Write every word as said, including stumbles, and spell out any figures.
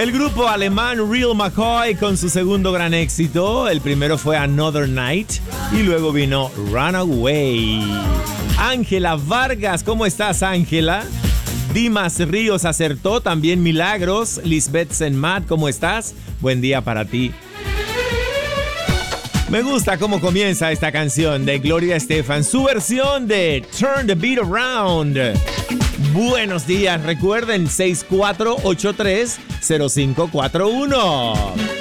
El grupo alemán Real McCoy con su segundo gran éxito. El primero fue Another Night y luego vino Runaway. Ángela Vargas, ¿cómo estás, Ángela? Dimas Ríos acertó, también Milagros. Lisbeth Senmat, ¿cómo estás? Buen día para ti. Me gusta cómo comienza esta canción de Gloria Estefan, su versión de Turn the Beat Around. Buenos días, recuerden seis cuatro ocho tres cero cinco cuatro uno.